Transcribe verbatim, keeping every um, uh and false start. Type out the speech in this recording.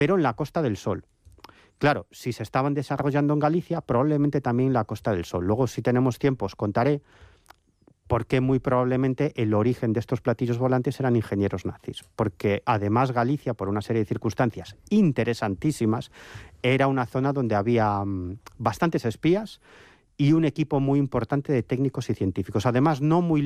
pero en la Costa del Sol. Claro, si se estaban desarrollando en Galicia, probablemente también en la Costa del Sol. Luego, si tenemos tiempo, os contaré por qué muy probablemente el origen de estos platillos volantes eran ingenieros nazis. Porque además Galicia, por una serie de circunstancias interesantísimas, era una zona donde había mmm, bastantes espías y un equipo muy importante de técnicos y científicos. Además, no muy